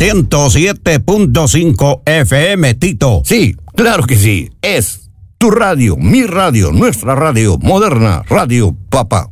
107.5 FM, Tito. Sí, claro que sí. Es tu radio, mi radio, nuestra radio, moderna, Radio Papá.